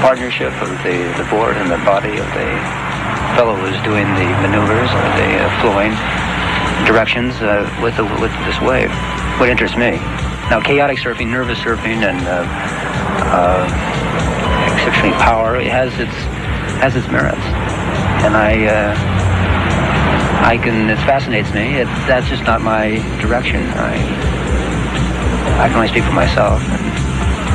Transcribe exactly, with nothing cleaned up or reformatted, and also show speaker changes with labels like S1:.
S1: partnership of the, the board and the body of the fellow who's doing the maneuvers or the uh, flowing directions uh, with, the, with this wave. What interests me. Now, chaotic surfing, nervous surfing, and uh, uh, exceptional power, it has its has its merits, and I uh, I can it fascinates me. It, that's just not my direction. I I can only speak for myself. And